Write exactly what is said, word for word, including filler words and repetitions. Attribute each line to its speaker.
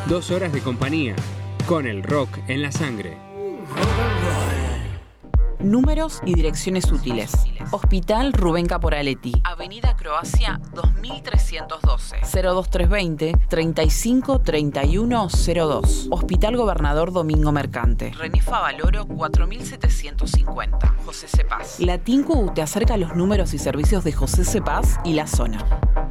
Speaker 1: Dos horas de compañía, con el rock en la sangre.
Speaker 2: Números y direcciones útiles. Hospital Rubén Caporaletti, Avenida Croacia dos mil trescientos doce, cero dos tres veinte, treinta y cinco treinta y uno cero dos. Hospital Gobernador Domingo Mercante, René Favaloro cuatro mil setecientos cincuenta, José Cepaz. La T I N C U te acerca los números y servicios de José Cepaz y la zona.